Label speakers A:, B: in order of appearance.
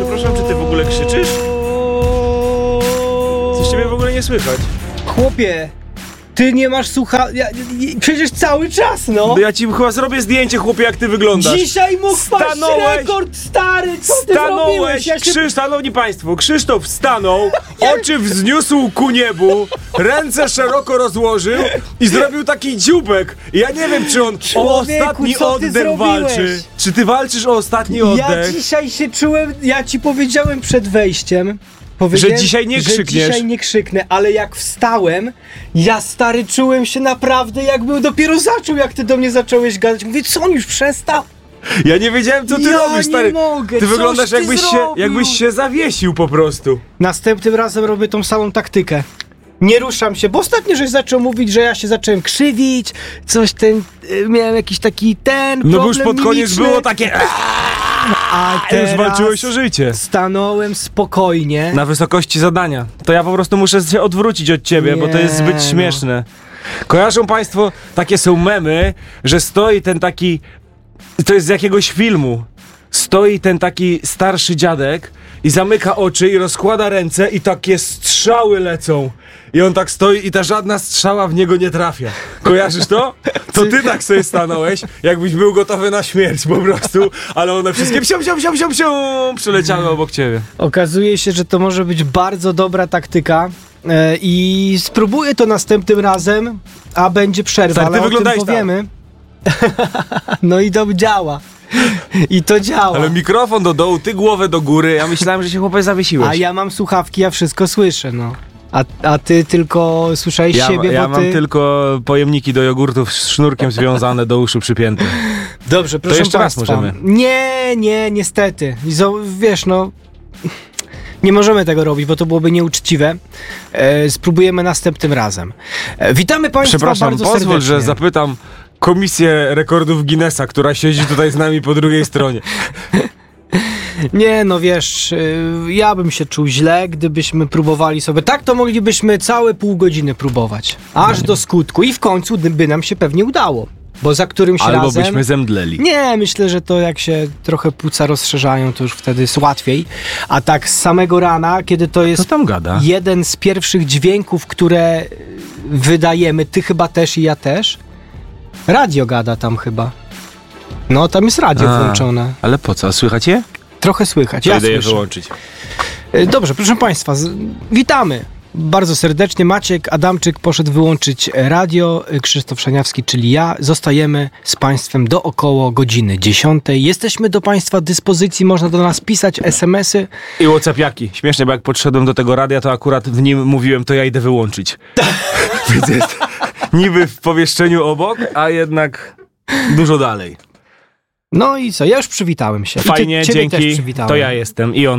A: przepraszam, czy ty w ogóle krzyczysz? Coś ciebie w ogóle nie słychać.
B: Chłopie, ty nie masz przecież cały czas, no!
A: Ja ci chyba zrobię zdjęcie, chłopie, jak ty wyglądasz.
B: Dzisiaj mógł paść rekord, stary! Co ty zrobiłeś?
A: Szanowni państwo, Krzysztof stanął, oczy wzniósł ku niebu, ręce szeroko rozłożył i zrobił taki dzióbek. Ja nie wiem, czy on o ostatni oddech walczy. Czy ty walczysz o ostatni oddech?
B: Ja dzisiaj się czułem, ja ci powiedziałem przed wejściem,
A: że dzisiaj nie krzykniesz.
B: Że dzisiaj nie krzyknę, ale jak wstałem, ja stary czułem się naprawdę, jakbym dopiero zaczął, jak ty do mnie zacząłeś gadać. Mówię, co on już przestał?
A: Ja nie wiedziałem, co ty robisz, stary.
B: Nie mogę.
A: Ty wyglądasz, jakbyś się zawiesił po prostu.
B: Następnym razem robię tą samą taktykę. Nie ruszam się, bo ostatnio żeś zaczął mówić, że ja się zacząłem krzywić, miałem jakiś taki
A: No bo już pod koniec było takie...
B: A teraz
A: już walczyłeś o życie.
B: Stanąłem spokojnie.
A: Na wysokości zadania. To ja po prostu muszę się odwrócić od ciebie, bo to jest zbyt śmieszne. Kojarzą państwo, takie są memy, że stoi ten taki... To jest z jakiegoś filmu. Stoi ten taki starszy dziadek i zamyka oczy i rozkłada ręce i takie strzały lecą. I on tak stoi i ta żadna strzała w niego nie trafia. Kojarzysz to? To ty tak sobie stanąłeś, jakbyś był gotowy na śmierć po prostu, ale one wszystkie przeleciały obok ciebie.
B: Okazuje się, że to może być bardzo dobra taktyka i spróbuję to następnym razem, a będzie przerwa, ale o tym powiemy. No i to działa. I to działa.
A: Ale mikrofon do dołu, ty głowę do góry. Ja myślałem, że się chłopie zawiesiłeś.
B: A ja mam słuchawki, ja wszystko słyszę, no. A ty tylko słyszałeś siebie,
A: ja
B: bo ty...
A: mam tylko pojemniki do jogurtów z sznurkiem związane do uszu przypięte.
B: Dobrze, proszę
A: to jeszcze
B: państwa.
A: raz możemy.
B: Nie, niestety. Wiesz, no... Nie możemy tego robić, bo to byłoby nieuczciwe. Spróbujemy następnym razem. Witamy państwa bardzo serdecznie.
A: Przepraszam, pozwól, że zapytam Komisję Rekordów Guinnessa, która siedzi tutaj z nami po drugiej stronie.
B: Nie, no wiesz, ja bym się czuł źle, gdybyśmy próbowali sobie. Tak to moglibyśmy całe pół godziny próbować. Aż do skutku. I w końcu by nam się pewnie udało. Bo za którymś razem...
A: Albo byśmy zemdleli.
B: Nie, myślę, że to jak się trochę płuca rozszerzają, to już wtedy jest łatwiej. A tak z samego rana, kiedy to jest
A: tam gada?
B: Jeden z pierwszych dźwięków, które wydajemy, ty chyba też i ja też, radio gada tam chyba. No, tam jest radio włączone.
A: Ale po co? Słychać je?
B: Trochę słychać.
A: Ja idę je wyłączyć.
B: Dobrze, proszę państwa, witamy. Bardzo serdecznie. Maciek Adamczyk poszedł wyłączyć radio. Krzysztof Szaniawski, czyli ja. Zostajemy z państwem do około godziny 10. Jesteśmy do państwa dyspozycji. Można do nas pisać SMS-y.
A: I whatsappiaki. Śmiesznie, bo jak podszedłem do tego radia, to akurat w nim mówiłem, to ja idę wyłączyć. Więc jest niby w pomieszczeniu obok, a jednak dużo dalej.
B: No i co? Ja już przywitałem się.
A: Fajnie,
B: ciebie
A: dzięki.
B: też przywitałem.
A: To ja jestem i on.